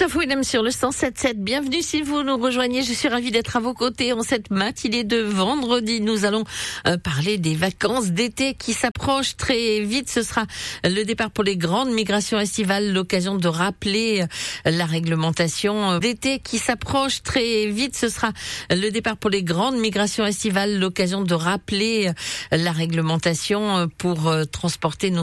Fouinem sur le 107.7. Bienvenue si vous nous rejoignez. Je suis ravie d'être à vos côtés en cette matinée de vendredi. Nous allons parler des vacances d'été qui s'approchent très vite. Ce sera le départ pour les grandes migrations estivales, l'occasion de rappeler la réglementation d'été qui s'approche très vite. Ce sera le départ pour les grandes migrations estivales, l'occasion de rappeler la réglementation pour transporter nos